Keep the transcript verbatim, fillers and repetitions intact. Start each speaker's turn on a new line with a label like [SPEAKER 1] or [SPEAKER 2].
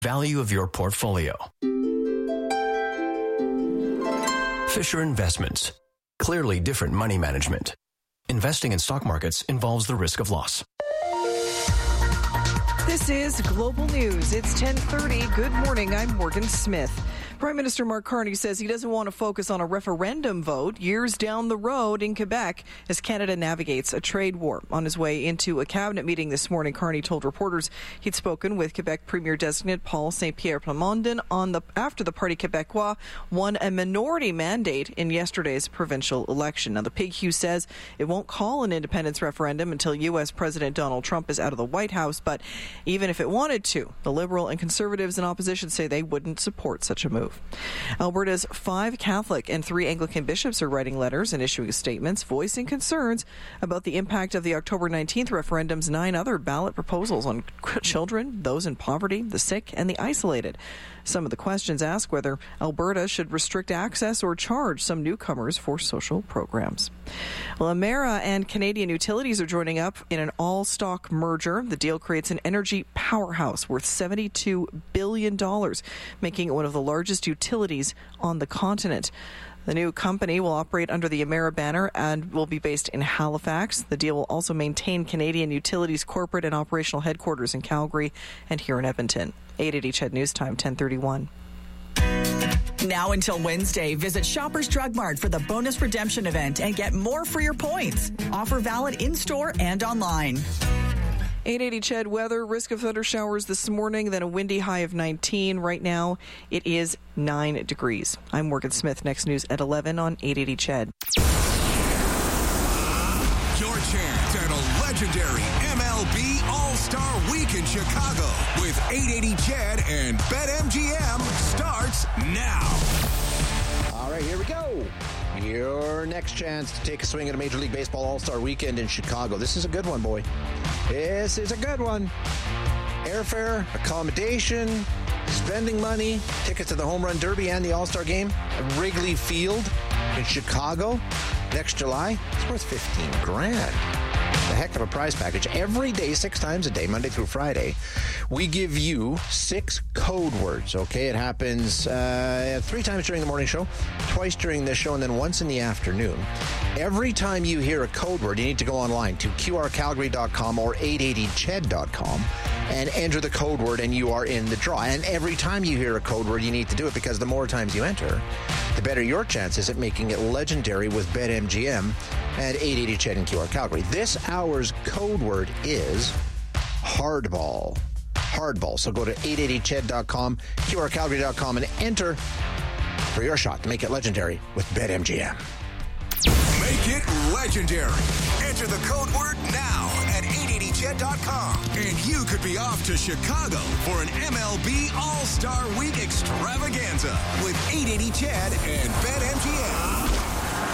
[SPEAKER 1] Value of your portfolio. Fisher Investments. Clearly different money management. Investing in stock markets involves the risk of loss.
[SPEAKER 2] This is Global News. It's ten thirty. Good morning. I'm Morgan Smith. Prime Minister Mark Carney says he doesn't want to focus on a referendum vote years down the road in Quebec as Canada navigates a trade war. On his way into a cabinet meeting this morning, Carney told reporters he'd spoken with Quebec Premier Designate Paul Saint-Pierre Plamondon on the after the Parti Québécois won a minority mandate in yesterday's provincial election. Now, the P Q says it won't call an independence referendum until U S President Donald Trump is out of the White House, but even if it wanted to, the Liberal and Conservatives in opposition say they wouldn't support such a move. Alberta's five Catholic and three Anglican bishops are writing letters and issuing statements voicing concerns about the impact of the October nineteenth referendum's nine other ballot proposals on children, those in poverty, the sick, and the isolated. Some of the questions ask whether Alberta should restrict access or charge some newcomers for social programs. Well, Emera and Canadian Utilities are joining up in an all-stock merger. The deal creates an energy powerhouse worth seventy-two billion dollars, making it one of the largest utilities on the continent. The new company will operate under the Emera banner and will be based in Halifax. The deal will also maintain Canadian Utilities' corporate and operational headquarters in Calgary and here in Edmonton. eight eighty C H E D News Time, ten thirty-one.
[SPEAKER 3] Now until Wednesday, visit Shoppers Drug Mart for the bonus redemption event and get more for your points. Offer valid in-store and online.
[SPEAKER 2] eight eighty C H E D weather, risk of thunder showers this morning, then a windy high of nineteen. Right now, it is nine degrees. I'm Morgan Smith. Next news at eleven on eight eighty C H E D.
[SPEAKER 4] Your chance at a legendary M L B All-Star Week in Chicago with eight eighty C H E D and BetMGM starts now.
[SPEAKER 5] All right, here we go. Your next chance to take a swing at a Major League Baseball All-Star Weekend in Chicago. This is a good one, boy. This is a good one. Airfare, accommodation, spending money, tickets to the Home Run Derby and the All-Star Game at Wrigley Field in Chicago next July. It's worth fifteen grand. A heck of a prize package. Every day, six times a day, Monday through Friday, we give you six code words, okay? It happens uh, three times during the morning show, twice during this show, and then once in the afternoon. Every time you hear a code word, you need to go online to Q R Calgary dot com or eight eighty C H E D dot com and enter the code word, and you are in the draw. And every time you hear a code word, you need to do it, because the more times you enter, the better your chances at making it legendary with BetMGM at eight eighty C H E D and Q R Calgary. This hour's code word is hardball. Hardball. So go to eight eighty C H E D dot com, Q R Calgary dot com, and enter for your shot to make it legendary with BetMGM.
[SPEAKER 4] Make it legendary. Enter the code word now at eight eighty C H E D dot com, and you could be off to Chicago for an M L B All-Star Week extravaganza with eight eighty C H E D and BetMGM.